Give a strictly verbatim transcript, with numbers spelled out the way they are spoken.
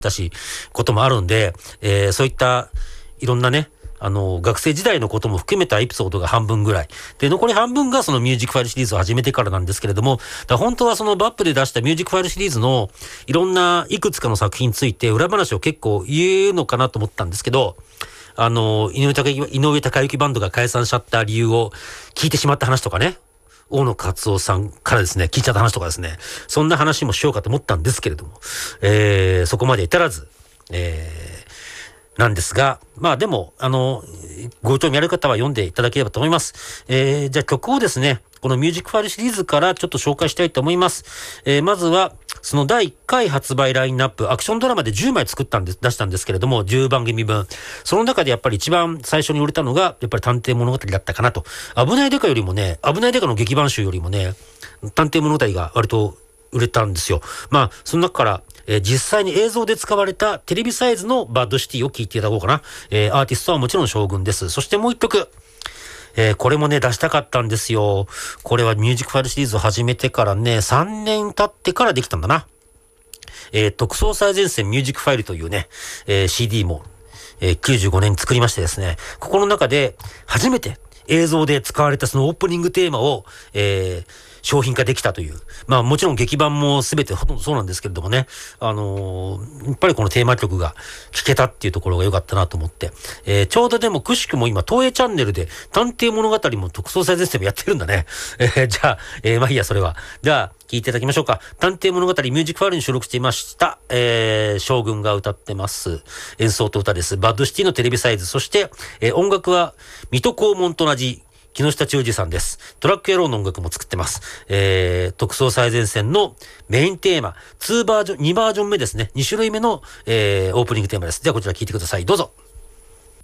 たし、こともあるんで、えー、そういったいろんなね、あの、学生時代のことも含めたエピソードが半分ぐらい。で、残り半分がそのミュージックファイルシリーズを始めてからなんですけれども、だ本当はそのバップで出したミュージックファイルシリーズのいろんないくつかの作品について裏話を結構言うのかなと思ったんですけど、あの、井上貴之、井上貴之バンドが解散しちゃった理由を聞いてしまった話とかね、大野勝夫さんからですね、聞いちゃった話とかですね、そんな話もしようかと思ったんですけれども、えー、そこまで至らず、えー、なんですが、まあでも、あの、ご興味ある方は読んでいただければと思います。えー、じゃあ曲をですね、このミュージックファイルシリーズからちょっと紹介したいと思います。えー、まずは、そのだいいっかい発売ラインナップ、アクションドラマでじゅうまい作ったんです、出したんですけれども、じゅうばん組分。その中でやっぱり一番最初に売れたのが、やっぱり探偵物語だったかなと。危ないデカよりもね、危ないデカの劇版集よりもね、探偵物語が割と売れたんですよ。まあ、その中から、えー、実際に映像で使われたテレビサイズのバッドシティを聴いていただこうかな。えー、アーティストはもちろん将軍です。そしてもう一曲。えー、これもね、出したかったんですよ。これはミュージックファイルシリーズを始めてからね、さんねん経ってからできたんだな。えー、特捜最前線ミュージックファイルというね、えー、シーディー も、えー、きゅうじゅうごねんに作りましてですね、ここの中で初めて映像で使われたそのオープニングテーマを、えー、商品化できたという。まあもちろん劇版もすべてほとんどそうなんですけれどもね。あのー、やっぱりこのテーマ曲が聴けたっていうところが良かったなと思って。えー、ちょうどでもくしくも今東映チャンネルで探偵物語も特捜最前線もやってるんだね。えー、じゃあ、えー、まあいいやそれは。じゃあ、聴いていただきましょうか。探偵物語ミュージックファイルに収録していました。えー、将軍が歌ってます。演奏と歌です。バッドシティのテレビサイズ。そして、えー、音楽は水戸黄門と同じ木下忠二さんです。トラック野郎の音楽も作ってます。えー、特捜最前線のメインテーマ、にバージョン、にバージョン目ですね。に種類目の、えー、オープニングテーマです。ではこちら聴いてください。どうぞ。